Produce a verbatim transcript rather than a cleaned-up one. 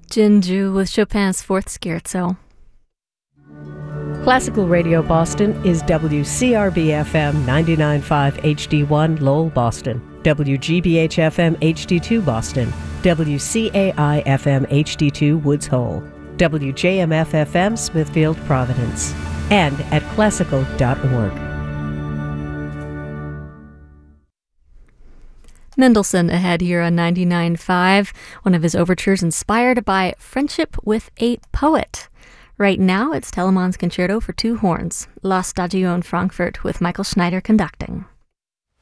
Jinju with Chopin's Fourth Scherzo. Classical Radio Boston is W C R B F M ninety-nine point five H D one Lowell, Boston, W G B H F M H D two Boston, W C A I F M H D two Woods Hole, W J M F F M Smithfield, Providence, and at classical dot org. Mendelssohn ahead here on ninety-nine point five, one of his overtures inspired by friendship with a poet. Right now, it's Telemann's Concerto for Two Horns, La Stagione Frankfurt, with Michael Schneider conducting.